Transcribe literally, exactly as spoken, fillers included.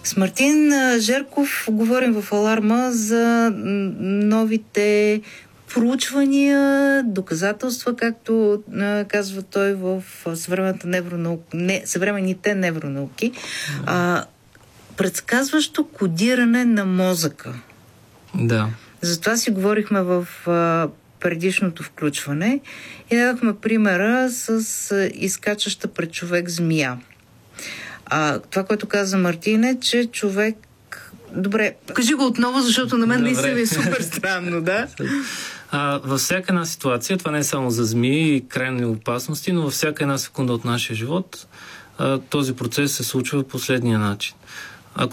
С Мартин Жерков говорим в Аларма за новите проучвания, доказателства, както а, казва той в съвременната невронаука, не, съвременните невронауки, а, предсказващо кодиране на мозъка. Да. Затова си говорихме в а, предишното включване и дадохме примера с а, изкачаща пред човек змия. А, това, което каза Мартин, е, че човек... Добре, кажи го отново, защото на мен наистина е супер странно, да? А, във всяка една ситуация, това не е само за змии и крайни опасности, но във всяка една секунда от нашия живот а, този процес се случва по следния начин.